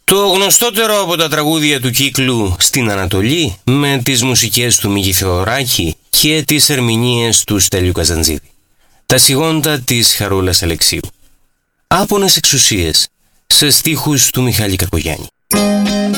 Το γνωστότερο από τα τραγούδια του κύκλου «Στην Ανατολή» με τις μουσικές του Μίκη Θεοδωράκη και τις ερμηνείες του Στέλιου Καζαντζίδη. Τα σιγόντα της Χαρούλας Αλεξίου. Άπονες εξουσίες σε στίχους του Μιχάλη Κακογιάννη.